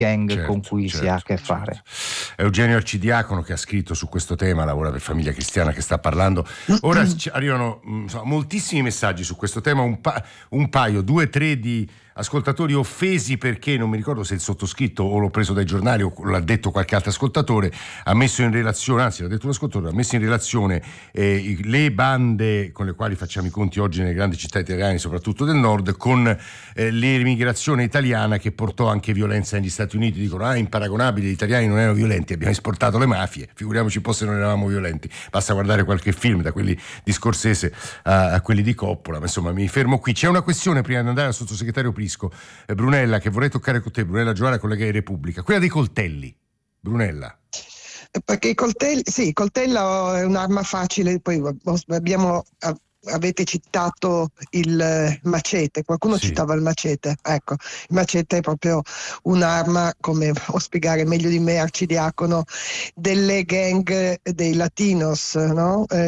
gang con cui si ha a che fare. Eugenio Arcidiacono, che ha scritto su questo tema, lavora per Famiglia Cristiana, che sta parlando. Ora arrivano moltissimi messaggi su questo tema, un paio, 2 o 3 di ascoltatori offesi perché, non mi ricordo se il sottoscritto o l'ho preso dai giornali o l'ha detto qualche altro ascoltatore, ha messo in relazione, anzi l'ha detto un ascoltatore, ha messo in relazione le bande con le quali facciamo i conti oggi nelle grandi città italiane, soprattutto del nord, con l'emigrazione italiana che portò anche violenza negli Stati Uniti. Dicono imparagonabili, gli italiani non erano violenti, abbiamo esportato le mafie, figuriamoci un po' se non eravamo violenti, basta guardare qualche film, da quelli di Scorsese a quelli di Coppola. Ma insomma, mi fermo qui. C'è una questione prima di andare al sottosegretario Prisco, Brunella, che vorrei toccare con te, Brunella Giovanna, collega di Repubblica, quella dei coltelli. Brunella. Perché i coltello è un'arma facile, poi avete citato il macete, qualcuno citava il macete, ecco, il macete è proprio un'arma, come può spiegare meglio di me Arcidiacono, delle gang dei latinos, no?